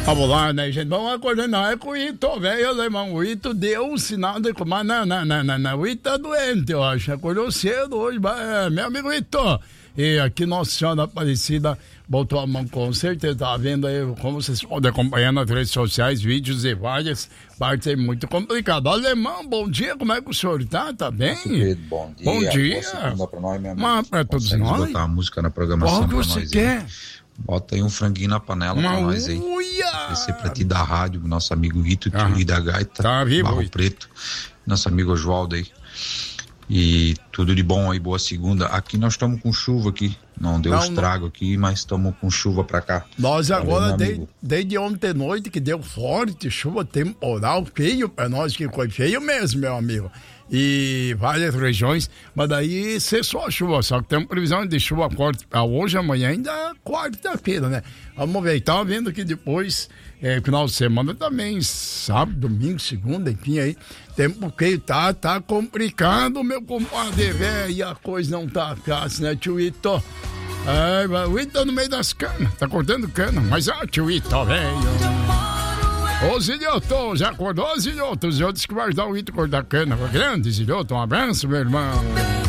Vamos lá, né, gente? Vamos acordar, não é com o Ito, velho, alemão. O Ito deu um sinal de comando. Não. O Ito tá doente, eu acho. Acordou cedo hoje, meu amigo Ito. E aqui Nossa Senhora Aparecida botou a mão com certeza. Tá vendo aí como vocês podem acompanhar nas redes sociais, vídeos e várias partes aí muito complicado. Alemão, bom dia, como é que o senhor tá? Tá bem? Querido, bom dia. Bom dia. Pra nós, meu amigo. Mas pra todos nós. Botar a música na programação. Qual que você nós, quer? Aí. Bota aí um franguinho na panela pra nós aí. Esse é pra ti da rádio, nosso amigo Ito, tio da Gaita, tá vivo, Barro Preto, nosso amigo Oswaldo aí. E tudo de bom aí, boa segunda. Aqui nós estamos com chuva aqui, não deu estrago aqui, mas estamos com chuva pra cá. Nós agora, desde ontem noite que deu forte chuva, temporal feio pra nós, que foi feio mesmo, meu amigo. E várias regiões, mas daí cessou a chuva, só que tem previsão de chuva forte para hoje, amanhã, ainda quarta-feira, né? Vamos ver, tava vendo que depois, final de semana também, sábado, domingo, segunda, enfim, aí, tempo que tá complicado, meu compadre, velho, e a coisa não tá fácil, né, tio Ito? O Ito tá no meio das canas, tá cortando cana, mas tio Ito, velho. Ô Zilhoto, já acordou, Zilhoto? O Zilhoto disse que vai ajudar o Ito a cortar cana. Grande Zilhoto, um abraço, meu irmão.